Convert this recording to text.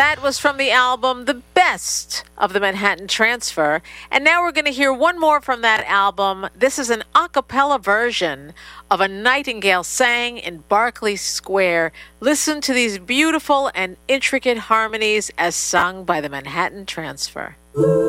That was from the album The Best of the Manhattan Transfer. And now we're going to hear one more from that album. This is an a cappella version of A Nightingale Sang in Berkeley Square. Listen to these beautiful and intricate harmonies as sung by the Manhattan Transfer.